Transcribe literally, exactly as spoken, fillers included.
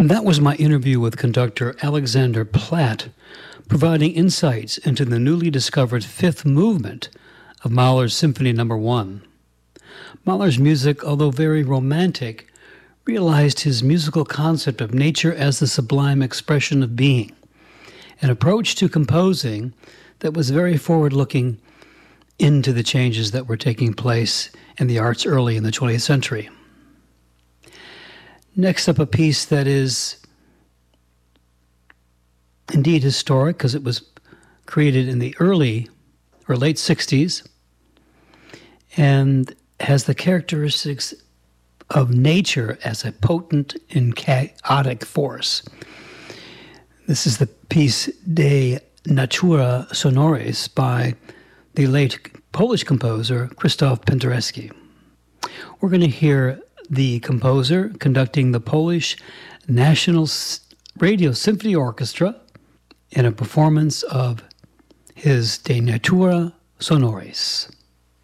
That was my interview with conductor Alexander Platt, providing insights into the newly discovered fifth movement of Mahler's Symphony Number One. Mahler's music, although very romantic, realized his musical concept of nature as the sublime expression of being, an approach to composing that was very forward-looking into the changes that were taking place in the arts early in the twentieth century. Next up, a piece that is indeed historic because it was created in the early or late sixties and has the characteristics of nature as a potent and chaotic force. This is the piece De Natura Sonoris by the late Polish composer Krzysztof Penderecki. We're going to hear the composer conducting the Polish National Radio Symphony Orchestra in a performance of his De Natura Sonoris.